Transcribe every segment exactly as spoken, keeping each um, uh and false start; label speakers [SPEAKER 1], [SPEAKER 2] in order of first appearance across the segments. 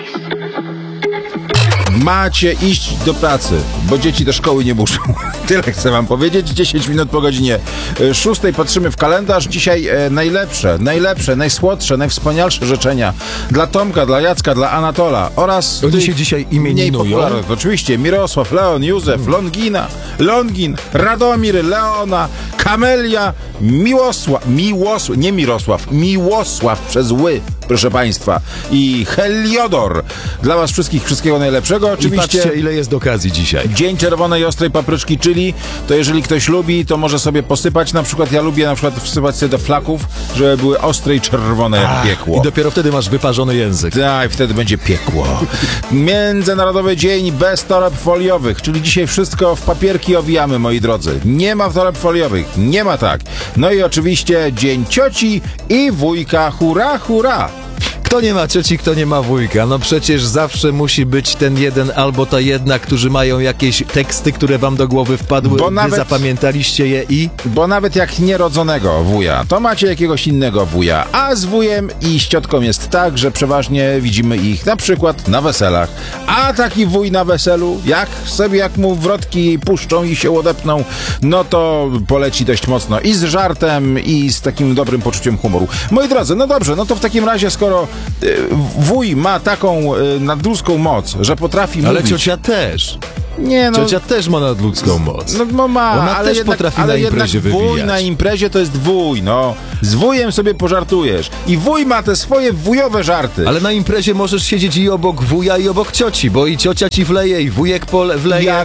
[SPEAKER 1] Macie iść do pracy, bo dzieci do szkoły nie muszą. Tyle chcę wam powiedzieć. dziesięć minut po godzinie szóstej patrzymy w kalendarz. Dzisiaj e, najlepsze, najlepsze, najsłodsze, najwspanialsze życzenia dla Tomka, dla Jacka, dla Anatola oraz...
[SPEAKER 2] Oni się dzisiaj imieninują.
[SPEAKER 1] Oczywiście Mirosław, Leon, Józef, Longina, Longin, Radomir, Leona, Kamelia, Miłosław, Miłosław, nie Mirosław, Miłosław przez ły, proszę państwa, i Heliodor. Dla was wszystkich wszystkiego najlepszego. Oczywiście.
[SPEAKER 2] I patrzcie, ile jest okazji dzisiaj.
[SPEAKER 1] Dzień czerwonej ostrej papryczki, czyli to jeżeli ktoś lubi, to może sobie posypać. Na przykład ja lubię na przykład wsypać sobie do flaków, żeby były ostre i czerwone jak
[SPEAKER 2] Ach,
[SPEAKER 1] piekło.
[SPEAKER 2] I dopiero wtedy masz wyparzony język.
[SPEAKER 1] Tak, wtedy będzie piekło. Międzynarodowy Dzień bez toreb foliowych, czyli dzisiaj wszystko w papierki owijamy, moi drodzy. Nie ma toreb foliowych, nie ma tak. No i oczywiście Dzień cioci i wujka, hurra, hurra.
[SPEAKER 2] Kto nie ma cioci, kto nie ma wujka? No przecież zawsze musi być ten jeden albo ta jedna, którzy mają jakieś teksty, które wam do głowy wpadły,
[SPEAKER 1] Bo
[SPEAKER 2] wy
[SPEAKER 1] nawet-
[SPEAKER 2] zapamiętaliście je i...
[SPEAKER 1] Bo nawet jak nierodzonego wuja, to macie jakiegoś innego wuja. A z wujem i z ciotką jest tak, że przeważnie widzimy ich na przykład na weselach. A taki wuj na weselu, jak sobie jak mu wrotki puszczą i się odepną, no to poleci dość mocno i z żartem, i z takim dobrym poczuciem humoru. Moi drodzy, no dobrze, no to w takim razie, skoro y, wuj ma taką y, nadludzką moc, że potrafi
[SPEAKER 2] Ale
[SPEAKER 1] mówić...
[SPEAKER 2] ciocia też.
[SPEAKER 1] Nie, no,
[SPEAKER 2] Ciocia też ma nadludzką moc.
[SPEAKER 1] No, no ma,
[SPEAKER 2] Ona
[SPEAKER 1] ale
[SPEAKER 2] też
[SPEAKER 1] jednak,
[SPEAKER 2] potrafi
[SPEAKER 1] ale
[SPEAKER 2] na imprezie
[SPEAKER 1] jednak wuj
[SPEAKER 2] wywijać.
[SPEAKER 1] na imprezie to jest wuj, no. Z wujem sobie pożartujesz. I wuj ma te swoje wujowe żarty.
[SPEAKER 2] Ale na imprezie możesz siedzieć i obok wuja, i obok cioci, bo i ciocia ci wleje, i wujek pole wleje.
[SPEAKER 1] Jak,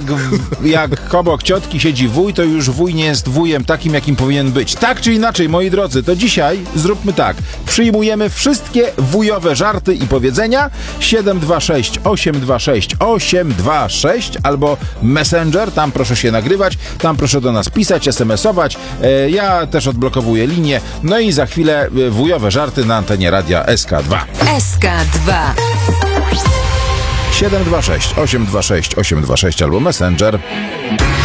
[SPEAKER 1] jak obok ciotki siedzi wuj, to już wuj nie jest wujem takim, jakim powinien być. Tak czy inaczej, moi drodzy, to dzisiaj zróbmy tak. Przyjmujemy wszystkie wujowe żarty i powiedzenia. siedem dwa sześć osiem dwa sześć osiem dwa sześć albo Messenger, tam proszę się nagrywać, tam proszę do nas pisać, es em es ować. E, ja też odblokowuję linię. No i za chwilę e, wujowe żarty na antenie radia es ka dwa.
[SPEAKER 3] S K dwa.
[SPEAKER 1] siedem dwa sześć osiem dwa sześć osiem dwa sześć albo Messenger.